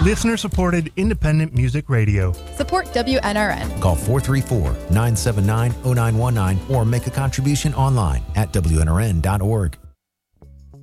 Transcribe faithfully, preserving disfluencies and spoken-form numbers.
Listener-supported independent music radio. Support W N R N. Call four three four, nine seven nine, zero nine one nine or make a contribution online at W N R N dot org.